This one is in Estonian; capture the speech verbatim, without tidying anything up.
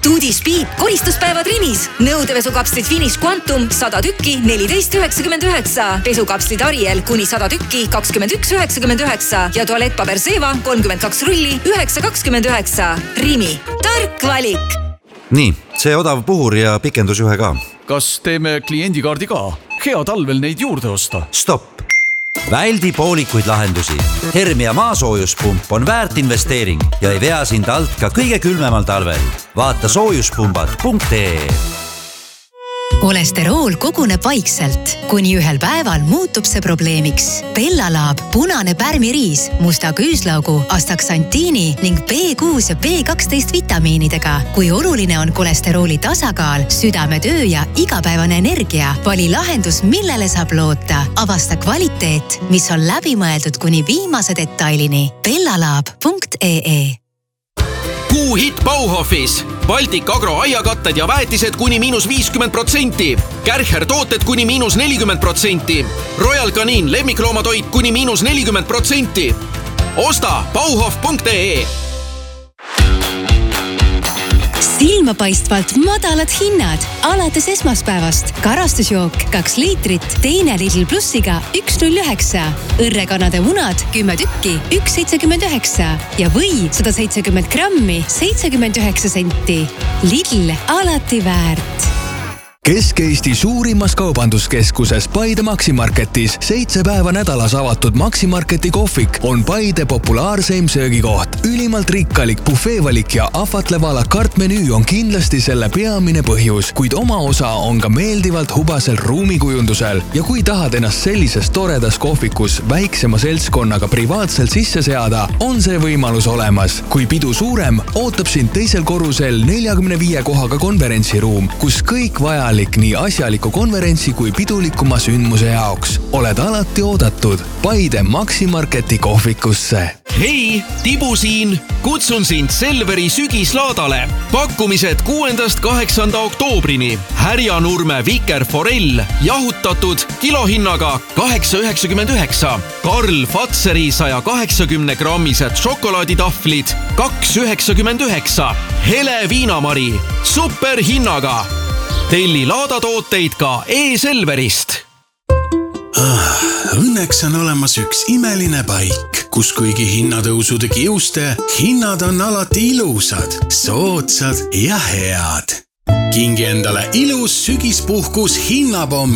Tuudi Speed koristuspäevad Rimis. Nõudevesukapslid Finish Quantum sada tükki neliteist üheksakümmend üheksa. Pesukapslid Ariel kuni sada tükki kakskümmend üks üheksakümmend üheksa ja tualettpaber Seva kolmkümmend kaks rulli üheksa kakskümmend üheksa. Rimi. Tark valik. Nii, see odav puhur ja pikendusjuhe ka. Kas teeme kliendikaardi ka? Hea talvel neid juurde osta. Stopp! Väldi poolikuid lahendusi. Hermia maasoojuspump on väärt investeering ja ei vea sind alt ka kõige külmemal talvel. Vaata soojuspumbad punkt ee. Kolesterool koguneb vaikselt, kuni ühel päeval muutub see probleemiks. Bellalaab, punane pärmiriis, musta küüslaugu, astaksantiini ning B kuus ja B kaksteist vitamiinidega. Kui oluline on kolesterooli tasakaal, südametöö ja igapäevane energia, vali lahendus, millele saab loota. Avasta kvaliteet, mis on läbimõeldud kuni viimase detailini. bellalaab punkt ee. Kuuhit Bauhofis. Baltic Agro aiakatted ja väetised kuni miinus viiskümmend protsenti. Kärcher tooted kuni miinus nelikümmend protsenti. Royal Canin lemmikloomatoit kuni miinus nelikümmend protsenti. Osta bauhof punkt ee. Silmapaistvalt madalad hinnad alates esmaspäevast. Karastusjook kaks liitrit, teine Lidl plussiga üks null üheksa. Õrrekanade munad kümme tükki, üks seitsekümmend üheksa ja või sada seitsekümmend grammi, seitsekümmend üheksa senti. Lidl alati väärt. Kesk-Eesti suurimas kaubanduskeskuses Paide Maximarketis seitse päeva nädalas avatud Maximarketi kohvik on Paide populaarseim söögikoht. Ülimalt rikkalik bufeevalik ja ahvatlev a la carte menüü on kindlasti selle peamine põhjus, kuid oma osa on ka meeldivalt hubasel ruumikujundusel. Ja kui tahad ennast sellises toredas kohvikus väiksema seltskonnaga privaatselt sisse seada, on see võimalus olemas. Kui pidu suurem, ootab sind teisel korrusel neljakümne viie kohaga konverentsiruum, kus kõik vajal nii asjaliku konverentsi kui pidulikuma sündmuse jaoks. Oled alati oodatud Paide Maximarketi kohvikusse. Hei, Tibu siin! Kutsun sind Selveri sügislaadale. Pakkumised kuuendast kaheksanda oktoobrini. Härjanurme Viker Forell jahutatud kilohinnaga kaheksa üheksakümmend üheksa. Karl Fatseri saja kaheksakümne grammised šokolaaditahvlid kaks üheksakümmend üheksa. Hele Viinamari superhinnaga. Telli laadatooteid ka e-Selverist. Ah, õnneks on olemas üks imeline paik, kus kuigi hinnatõusude kiuste, hinnad on alati ilusad, soodsad ja head. Kingi endale ilus sügispuhkus hinnapomm